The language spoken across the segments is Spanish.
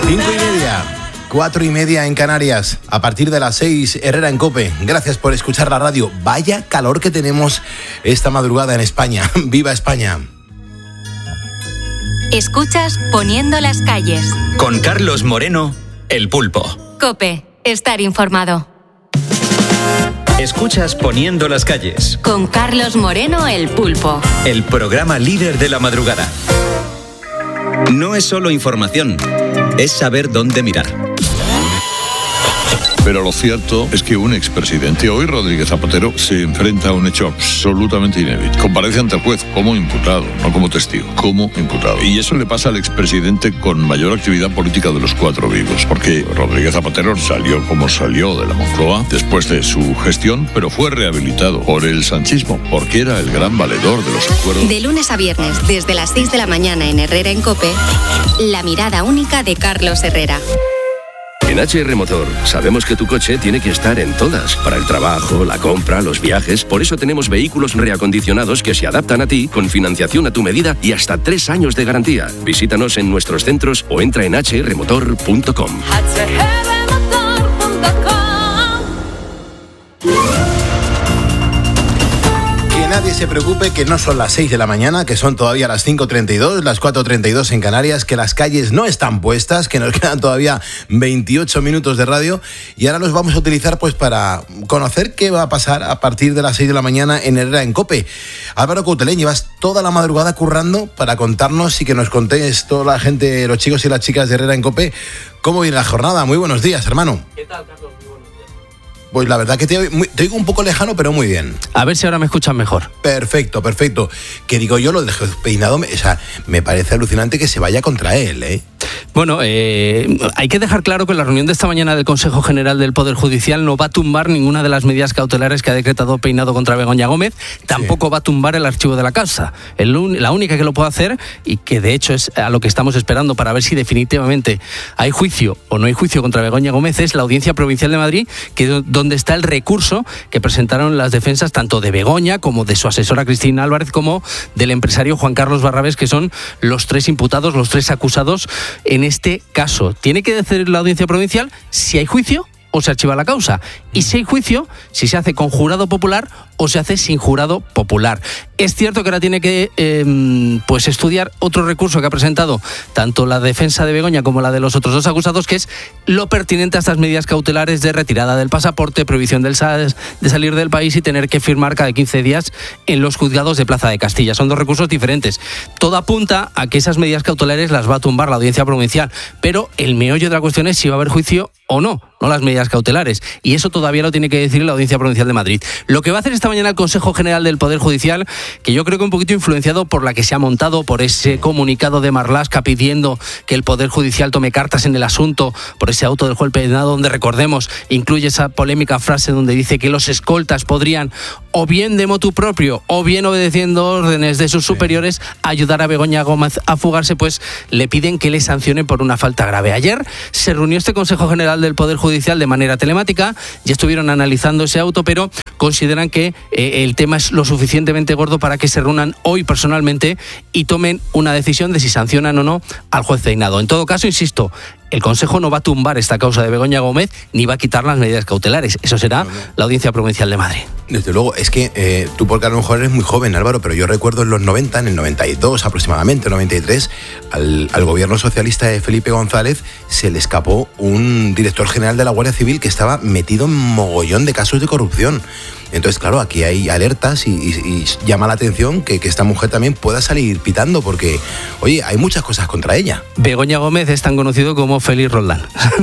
5:30, 4:30 en Canarias. A partir de las 6, Herrera en COPE. Gracias por escuchar la radio. Vaya calor que tenemos esta madrugada en España. ¡Viva España! Escuchas Poniendo las calles. Con Carlos Moreno, El Pulpo. COPE. Estar informado. Escuchas Poniendo las calles. Con Carlos Moreno, El Pulpo. El programa líder de la madrugada. No es solo información, es saber dónde mirar. Pero lo cierto es que un expresidente, hoy Rodríguez Zapatero, se enfrenta a un hecho absolutamente inédito. Comparece ante el juez como imputado, no como testigo, como imputado. Y eso le pasa al expresidente con mayor actividad política de los cuatro vivos, porque Rodríguez Zapatero salió como salió de la Moncloa después de su gestión, pero fue rehabilitado por el sanchismo, porque era el gran valedor de los acuerdos. De lunes a viernes, desde las 6 de la mañana en Herrera en COPE, la mirada única de Carlos Herrera. En HR Motor sabemos que tu coche tiene que estar en todas, para el trabajo, la compra, los viajes. Por eso tenemos vehículos reacondicionados que se adaptan a ti, con financiación a tu medida y hasta 3 años de garantía. Visítanos en nuestros centros o entra en hrmotor.com. Nadie se preocupe, que no son las 6 de la mañana, que son todavía las 5:32, las 4:32 en Canarias, que las calles no están puestas, que nos quedan todavía 28 minutos de radio y ahora los vamos a utilizar pues para conocer qué va a pasar a partir de las 6 de la mañana en Herrera en COPE. Álvaro Coutelén, llevas toda la madrugada currando para contarnos y que nos contéis toda la gente, los chicos y las chicas de Herrera en COPE, cómo viene la jornada. Muy buenos días, hermano. ¿Qué tal, Carlos? Pues la verdad que te oigo un poco lejano, pero muy bien. A ver si ahora me escuchan mejor. Perfecto. Que digo yo, lo del peinado, o sea, me parece alucinante que se vaya contra él, ¿eh? Bueno, hay que dejar claro que la reunión de esta mañana del Consejo General del Poder Judicial no va a tumbar ninguna de las medidas cautelares que ha decretado Peinado contra Begoña Gómez, tampoco va a tumbar el archivo de la causa. La única que lo puede hacer, y que de hecho es a lo que estamos esperando para ver si definitivamente hay juicio o no hay juicio contra Begoña Gómez, es la Audiencia Provincial de Madrid, que donde está el recurso que presentaron las defensas tanto de Begoña como de su asesora Cristina Álvarez como del empresario Juan Carlos Barrabés, que son los 3 imputados, los 3 acusados en este caso. Tiene que decidir la Audiencia Provincial si hay juicio o se archiva la causa. Y si hay juicio, si se hace con jurado popular o se hace sin jurado popular. Es cierto que ahora tiene que estudiar otro recurso que ha presentado tanto la defensa de Begoña como la de los otros 2 acusados, que es lo pertinente a estas medidas cautelares de retirada del pasaporte, prohibición de salir del país y tener que firmar cada 15 días en los juzgados de Plaza de Castilla. Son 2 recursos diferentes. Todo apunta a que esas medidas cautelares las va a tumbar la Audiencia Provincial, pero el meollo de la cuestión es si va a haber juicio o no las medidas cautelares. Y eso todavía lo tiene que decir la Audiencia Provincial de Madrid. Lo que va a hacer esta mañana el Consejo General del Poder Judicial, que yo creo que un poquito influenciado por la que se ha montado, por ese comunicado de Marlaska pidiendo que el Poder Judicial tome cartas en el asunto, por ese auto del juez Peinado donde, recordemos, incluye esa polémica frase donde dice que los escoltas podrían, o bien de motu propio, o bien obedeciendo órdenes de sus superiores, ayudar a Begoña Gómez a fugarse, pues le piden que le sancionen por una falta grave. Ayer se reunió este Consejo General del Poder Judicial de manera telemática, ya estuvieron analizando ese auto, pero consideran que el tema es lo suficientemente gordo para que se reúnan hoy personalmente y tomen una decisión de si sancionan o no al juez Peinado. En todo caso, insisto, el Consejo no va a tumbar esta causa de Begoña Gómez ni va a quitar las medidas cautelares. Eso será la Audiencia Provincial de Madrid. Desde luego, es que tú porque a lo mejor eres muy joven, Álvaro, pero yo recuerdo en los 90, en el 92 aproximadamente, 93, al gobierno socialista de Felipe González se le escapó un director general de la Guardia Civil que estaba metido en mogollón de casos de corrupción. Entonces, claro, aquí hay alertas y llama la atención que esta mujer también pueda salir pitando porque, oye, hay muchas cosas contra ella. Begoña Gómez es tan conocido como Félix Roldán.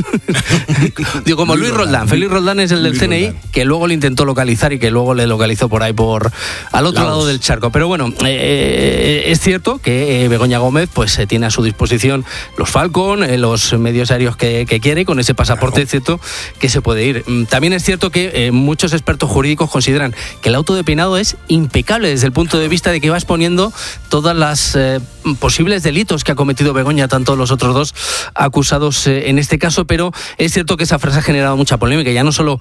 Digo, como Luis Roldán. Félix Roldán es el del CNI, que luego le intentó localizar y que luego le localizó por ahí al otro lado del charco. Pero bueno, es cierto que Begoña Gómez pues tiene a su disposición los Falcon, los medios aéreos que quiere, con ese pasaporte, claro, cierto, que se puede ir. También es cierto que muchos expertos jurídicos consideran que el auto de peinado es impecable desde el punto de vista de que va exponiendo todas las posibles delitos que ha cometido Begoña, tanto los otros dos acusados en este caso, pero es cierto que esa frase ha generado mucha polémica, ya no solo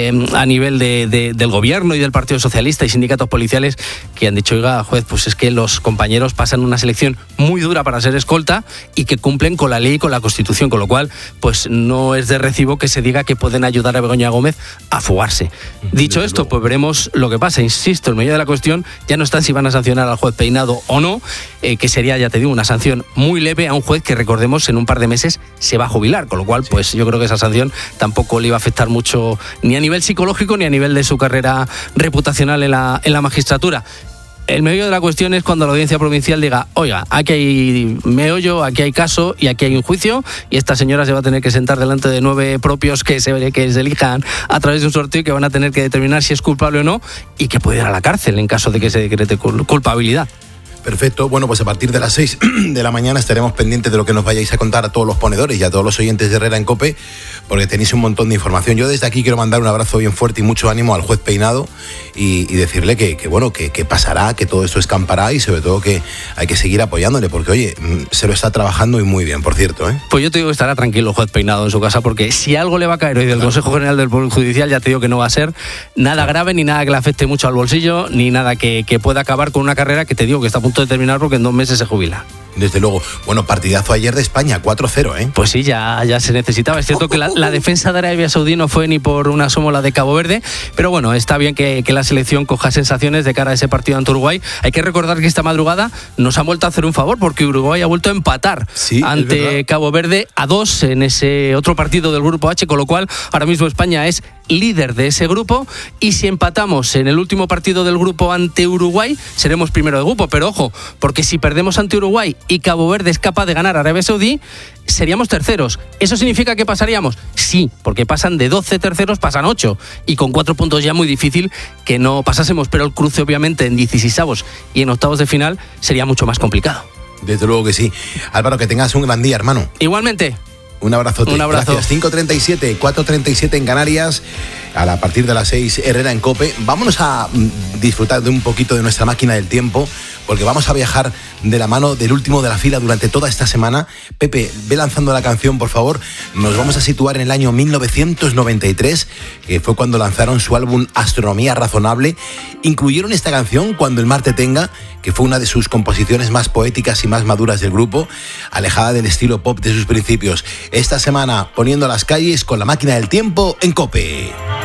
a nivel del gobierno y del Partido Socialista y sindicatos policiales que han dicho, oiga, juez, pues es que los compañeros pasan una selección muy dura para ser escolta y que cumplen con la ley y con la Constitución, con lo cual pues no es de recibo que se diga que pueden ayudar a Begoña Gómez a fugarse. Dicho esto, pues veremos lo que pasa. Insisto, el medio de la cuestión ya no está en si van a sancionar al juez Peinado o no, que sería, ya te digo, una sanción muy leve a un juez que, recordemos, en un par de meses se va a jubilar, con lo cual pues yo creo que esa sanción tampoco le iba a afectar mucho ni a nivel psicológico ni a nivel de su carrera reputacional en la magistratura. El medio de la cuestión es cuando la audiencia provincial diga, oiga, aquí hay meollo, aquí hay caso y aquí hay un juicio, y esta señora se va a tener que sentar delante de 9 propios que se elijan a través de un sorteo y que van a tener que determinar si es culpable o no, y que puede ir a la cárcel en caso de que se decrete culpabilidad. Perfecto, bueno, pues a partir de las 6 de la mañana estaremos pendientes de lo que nos vayáis a contar a todos los ponedores y a todos los oyentes de Herrera en COPE, porque tenéis un montón de información. Yo desde aquí quiero mandar un abrazo bien fuerte y mucho ánimo al juez Peinado y decirle que pasará, que todo esto escampará y sobre todo que hay que seguir apoyándole, porque oye, se lo está trabajando y muy bien, por cierto, ¿eh? Pues yo te digo que estará tranquilo el juez Peinado en su casa, porque si algo le va a caer hoy del Consejo General del Poder Judicial, ya te digo que no va a ser nada grave, ni nada que le afecte mucho al bolsillo, ni nada que pueda acabar con una carrera que te digo que está a punto de terminar porque en 2 meses se jubila. Desde luego. Bueno, partidazo ayer de España, 4-0, ¿eh? Pues sí, ya se necesitaba. Es cierto que la defensa de Arabia Saudí no fue ni por una asomo la de Cabo Verde, pero bueno, está bien que la selección coja sensaciones de cara a ese partido ante Uruguay. Hay que recordar que esta madrugada nos han vuelto a hacer un favor, porque Uruguay ha vuelto a empatar ante Cabo Verde a 2 en ese otro partido del Grupo H, con lo cual ahora mismo España es líder de ese grupo, y si empatamos en el último partido del grupo ante Uruguay, seremos primero de grupo. Pero ojo, porque si perdemos ante Uruguay y Cabo Verde es capaz de ganar a Arabia Saudí, seríamos terceros. ¿Eso significa que pasaríamos? Sí, porque pasan de 12 terceros, pasan 8, y con 4 puntos ya muy difícil que no pasásemos, pero el cruce obviamente en 16avos y en octavos de final sería mucho más complicado. Desde luego que sí. Álvaro, que tengas un gran día, hermano. Igualmente. Un abrazote. Un abrazo. Gracias. 5:37, 4:37 en Canarias. A partir de las 6, Herrera en COPE. Vámonos a disfrutar de un poquito de nuestra máquina del tiempo, porque vamos a viajar de la mano del último de la fila durante toda esta semana. Pepe, ve lanzando la canción, por favor. Nos vamos a situar en el año 1993, que fue cuando lanzaron su álbum Astronomía Razonable. Incluyeron esta canción, Cuando el mar te tenga, que fue una de sus composiciones más poéticas y más maduras del grupo, alejada del estilo pop de sus principios. Esta semana, poniendo las calles con la máquina del tiempo en COPE.